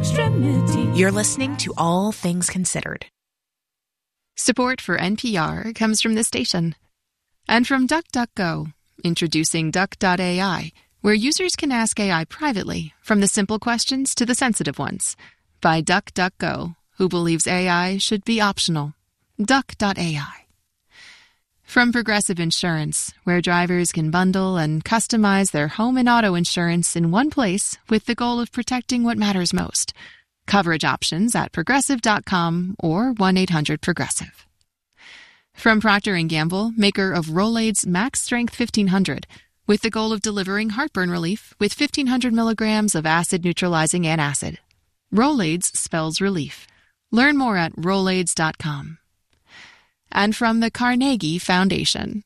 extremity. You're listening to All Things Considered. Support for NPR comes from this station. And from DuckDuckGo, introducing Duck.ai, where users can ask AI privately, from the simple questions to the sensitive ones. By DuckDuckGo, who believes AI should be optional. Duck.ai. From Progressive Insurance, where drivers can bundle and customize their home and auto insurance in one place with the goal of protecting what matters most. Coverage options at Progressive.com or 1-800-PROGRESSIVE. From Procter & Gamble, maker of Rolaids Max Strength 1500, with the goal of delivering heartburn relief with 1,500 milligrams of acid-neutralizing antacid. Rolaids spells relief. Learn more at Rolaids.com. And from the Carnegie Foundation.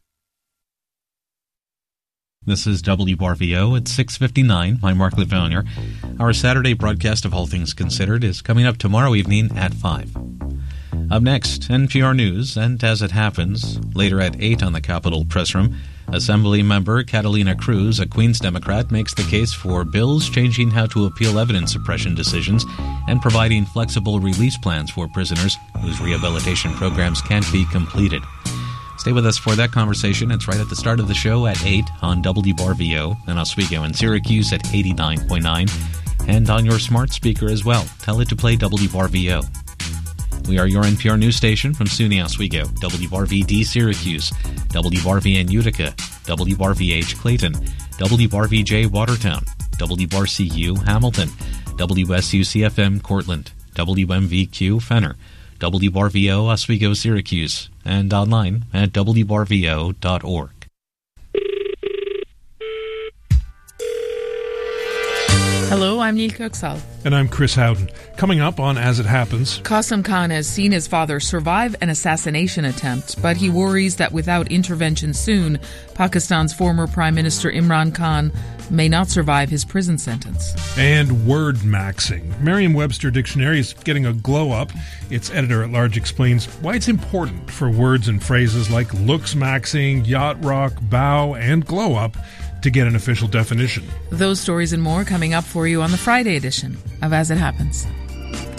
This is WRVO at 6:59. I'm Mark Levonier. Our Saturday broadcast of All Things Considered is coming up tomorrow evening at 5. Up next, NPR News, and as it happens, later at 8 on the Capitol Press Room, Assembly member Catalina Cruz, a Queens Democrat, makes the case for bills changing how to appeal evidence suppression decisions and providing flexible release plans for prisoners whose rehabilitation programs can't be completed. Stay with us for that conversation. It's right at the start of the show at 8 on WRVO in Oswego and Syracuse at 89.9 and on your smart speaker as well. Tell it to play WRVO. We are your NPR news station from SUNY Oswego, WRVD Syracuse, WRVN Utica, WRVH Clayton, WRVJ Watertown, WRCU Hamilton, WSUCFM Cortland, WMVQ Fenner, WRVO Oswego Syracuse, and online at WRVO.org. Hello, I'm Neil Kirksall. And I'm Chris Howden. Coming up on As It Happens, Qasim Khan has seen his father survive an assassination attempt, but he worries that without intervention soon, Pakistan's former Prime Minister Imran Khan may not survive his prison sentence. And word maxing. Merriam-Webster Dictionary is getting a glow-up. Its editor-at-large explains why it's important for words and phrases like looks maxing, yacht rock, bow, and glow-up to get an official definition. Those stories and more coming up for you on the Friday edition of As It Happens.